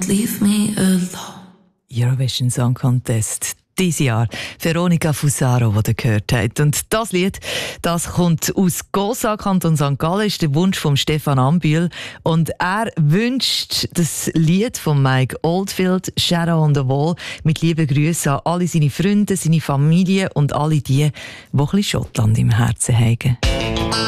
don't leave me alone. Eurovision Song Contest. Dieses Jahr Veronica Fusaro, die ihr gehört habt. Und das Lied, das kommt aus Gosa, Kanton St. Gallen, ist der Wunsch von Stefan Ambühl. Und er wünscht das Lied von Mike Oldfield, Shadow on the Wall, mit lieben Grüßen an alle seine Freunde, seine Familie und alle die ein bisschen Schottland im Herzen haben.